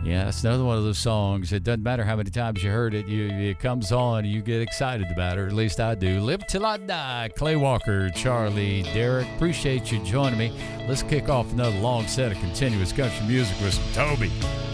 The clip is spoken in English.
Yeah, it's another one of those songs. It doesn't matter how many times you heard it. It comes on, you get excited about it, or at least I do. Live Till I Die, Clay Walker, Charlie, Derek. Appreciate you joining me. Let's kick off another long set of continuous country music with some Toby.